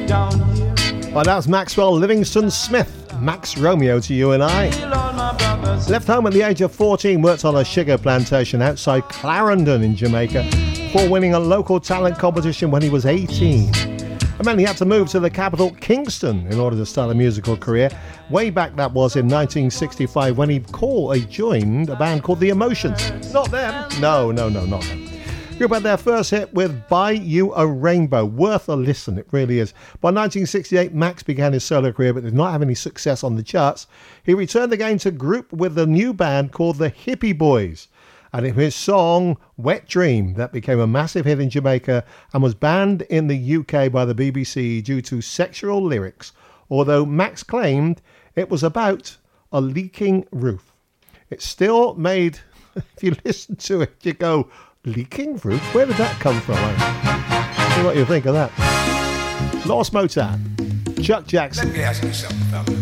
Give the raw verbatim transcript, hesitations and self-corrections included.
down here. Well, that's Maxwell Livingston Smith, Max Romeo to you and I. Left home at the age of fourteen, worked on a sugar plantation outside Clarendon in Jamaica before winning a local talent competition when he was eighteen. And then he had to move to the capital, Kingston, in order to start a musical career. Way back, that was in nineteen sixty-five, when he called, he joined a band called The Emotions. Not them. No, no, no, not them. Group had their first hit with Buy You a Rainbow. Worth a listen, it really is. By nineteen sixty-eight, Max began his solo career but did not have any success on the charts. He returned again to group with a new band called the Hippie Boys. And it was his song Wet Dream that became a massive hit in Jamaica and was banned in the U K by the B B C due to sexual lyrics, although Max claimed it was about a leaking roof. It still made, if you listen to it, you go, leaking roof? Where did that come from? See what you think of that. Lost Motown, Chuck Jackson. Let me ask you something, fella.